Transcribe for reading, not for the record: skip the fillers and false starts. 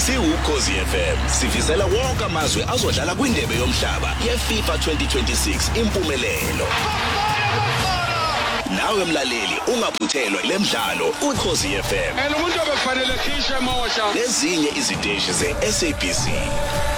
Ukhozi FM sifisela wonke amazwe azodlala kwindebe yomhlaba yeFIFA 2026 impumelelo. Nawe mlaleli ungaphuthelwa lemidlalo Ukhozi FM. Umuntu obekufanele khishwe emosha. Nezinye iziteshi zeSABC.